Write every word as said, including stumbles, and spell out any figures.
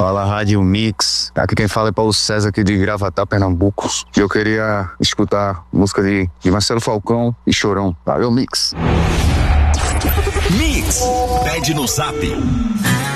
Fala, Rádio Mix. Aqui quem fala é Paulo César, aqui de Gravatá, Pernambuco. E eu queria escutar música de, de Marcelo Falcão e Chorão. Valeu, Mix. Mix, pede no Zap